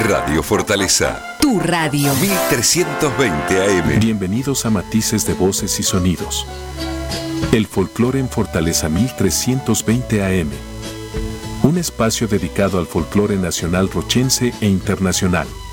Radio Fortaleza. Tu radio. 1320 AM. Bienvenidos a Matices de Voces y Sonidos. El folclore en Fortaleza 1320 AM. Un espacio dedicado al folclore nacional rochense e internacional.